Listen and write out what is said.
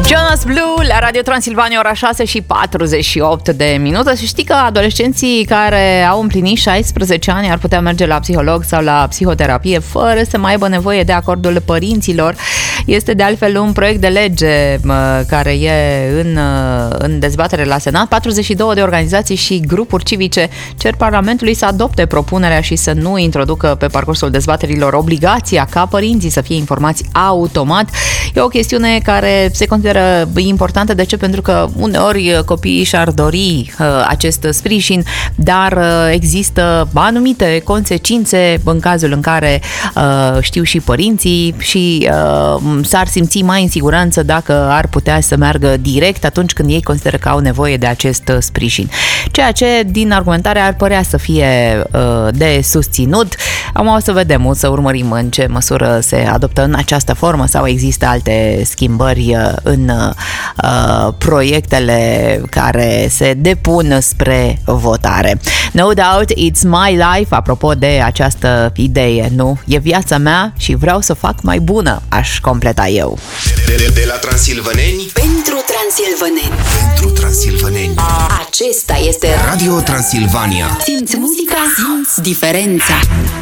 Jonas Blue la Radio Transilvania, ora 6:48. Și știi că adolescenții care au împlinit 16 ani ar putea merge la psiholog sau la psihoterapie fără să mai aibă nevoie de acordul părinților. Este de altfel un proiect de lege care e în dezbatere la Senat. 42 de organizații și grupuri civice cer Parlamentului să adopte propunerea și să nu introducă pe parcursul dezbaterilor obligația ca părinții să fie informați automat. E o chestiune care se consideră importantă. De ce? Pentru că uneori copiii și-ar dori acest sprijin, dar există anumite consecințe în cazul în care știu și părinții și s-ar simți mai în siguranță dacă ar putea să meargă direct atunci când ei consideră că au nevoie de acest sprijin. Ceea ce din argumentare ar părea să fie de susținut. Acum o să vedem, o să urmărim în ce măsură se adoptă în această formă sau există alte schimbări în proiectele care se depun spre votare. No doubt, it's my life. Apropo de această idee, nu? E viața mea și vreau să fac mai bună, aș completa eu. De la transilvaneni pentru transilvaneni. Pentru transilvaneni. Acesta este Radio Transilvania. Simți muzica, simți diferența.